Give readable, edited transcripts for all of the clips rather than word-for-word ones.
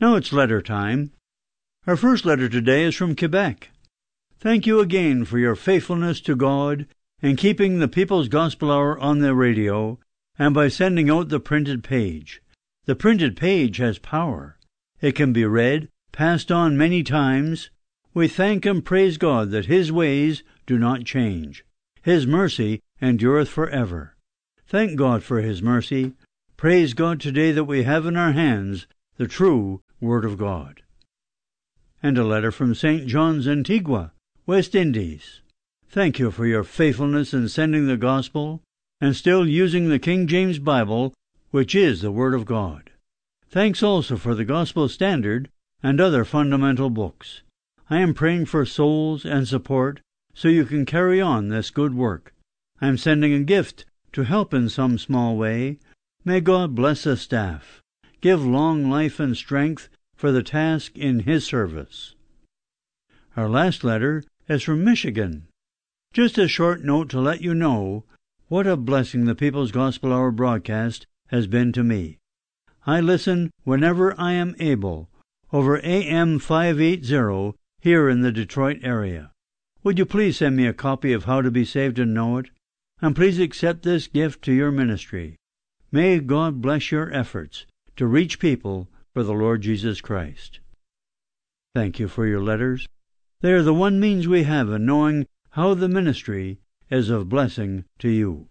Now it's letter time. Our first letter today is from Quebec. Thank you again for your faithfulness to God in keeping the People's Gospel Hour on the radio and by sending out the printed page. The printed page has power. It can be read, passed on many times. We thank and praise God that His ways do not change. His mercy endureth forever. Thank God for His mercy. Praise God today that we have in our hands the true Word of God. And a letter from St. John's, Antigua, West Indies. Thank you for your faithfulness in sending the gospel and still using the King James Bible, which is the Word of God. Thanks also for the Gospel Standard and other fundamental books. I am praying for souls and support so you can carry on this good work. I am sending a gift to help in some small way. May God bless the staff. Give long life and strength for the task in His service. Our last letter is from Michigan. Just a short note to let you know what a blessing the People's Gospel Hour broadcast has been to me. I listen whenever I am able over AM 580 here in the Detroit area. Would you please send me a copy of How to Be Saved and Know It? And please accept this gift to your ministry. May God bless your efforts to reach people for the Lord Jesus Christ. Thank you for your letters. They are the one means we have in knowing how the ministry is of blessing to you.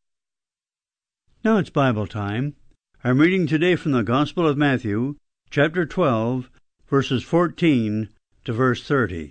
Now it's Bible time. I'm reading today from the Gospel of Matthew, chapter 12, verses 14 to verse 30.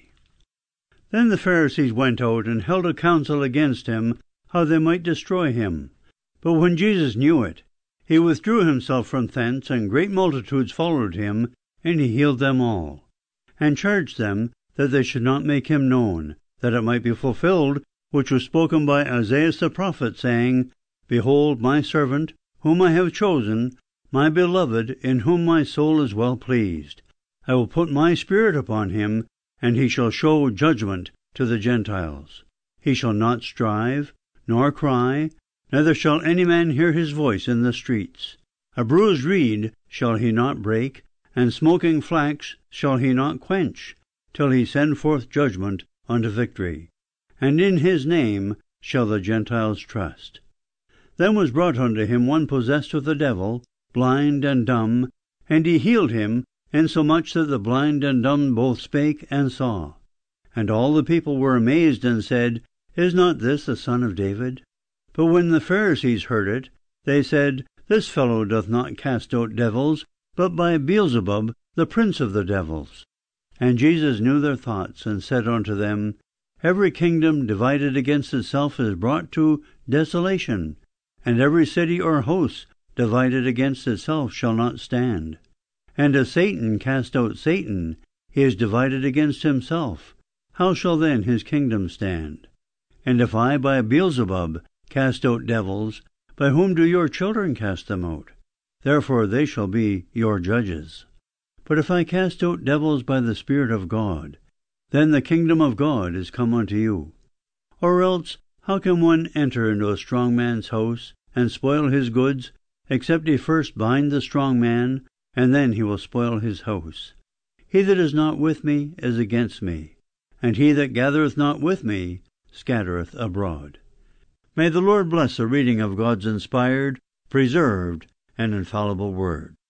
Then the Pharisees went out and held a council against him, how they might destroy him. But when Jesus knew it, he withdrew himself from thence, and great multitudes followed him, and he healed them all, and charged them that they should not make him known, that it might be fulfilled which was spoken by Isaiah the prophet, saying, Behold, my servant, whom I have chosen, my beloved, in whom my soul is well pleased. I will put my spirit upon him, and he shall show judgment to the Gentiles. He shall not strive, nor cry, neither shall any man hear his voice in the streets. A bruised reed shall he not break, and smoking flax shall he not quench, till he send forth judgment unto victory. And in his name shall the Gentiles trust. Then was brought unto him one possessed with the devil, blind and dumb, and he healed him, insomuch that the blind and dumb both spake and saw. And all the people were amazed, and said, Is not this the son of David? But when the Pharisees heard it, they said, This fellow doth not cast out devils, but by Beelzebub, the prince of the devils. And Jesus knew their thoughts, and said unto them, Every kingdom divided against itself is brought to desolation, and every city or house divided against itself shall not stand. And as Satan cast out Satan, he is divided against himself. How shall then his kingdom stand? And if I by Beelzebub cast out devils, by whom do your children cast them out? Therefore they shall be your judges. But if I cast out devils by the Spirit of God, then the kingdom of God is come unto you. Or else, how can one enter into a strong man's house, and spoil his goods, except he first bind the strong man, and then he will spoil his house? He that is not with me is against me, and he that gathereth not with me scattereth abroad. May the Lord bless the reading of God's inspired, preserved, and infallible Word.